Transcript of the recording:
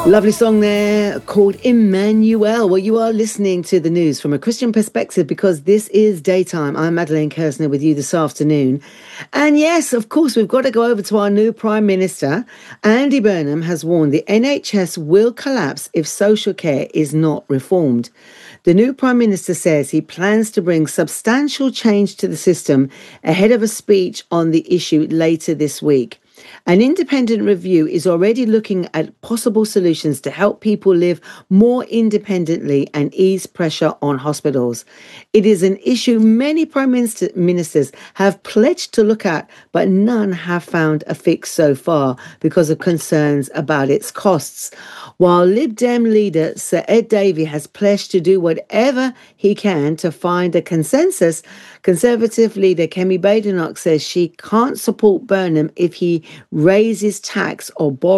Lovely song there called Emmanuel. Well, you are listening to the news from a Christian perspective because this is Daytime. I'm Madeleine Kersner with you this afternoon. And yes, of course, we've got to go over to our new Prime Minister. Andy Burnham has warned the NHS will collapse if social care is not reformed. The new Prime Minister says he plans to bring substantial change to the system ahead of a speech on the issue later this week. An independent review is already looking at possible solutions to help people live more independently and ease pressure on hospitals. It is an issue many ministers have pledged to look at, but none have found a fix so far because of concerns about its costs. While Lib Dem leader Sir Ed Davey has pledged to do whatever he can to find a consensus, Conservative leader Kemi Badenoch says she can't support Burnham if he raises tax or borrow